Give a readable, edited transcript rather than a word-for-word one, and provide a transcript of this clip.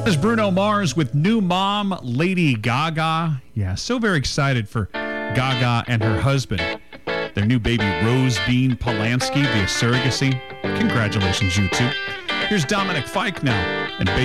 There's Bruno Mars with new mom, Lady Gaga. Yeah, so very excited for Gaga and her husband. Their new baby, Rose Bean Polanski, via surrogacy. Congratulations, you two. Here's Dominic Fike now and baby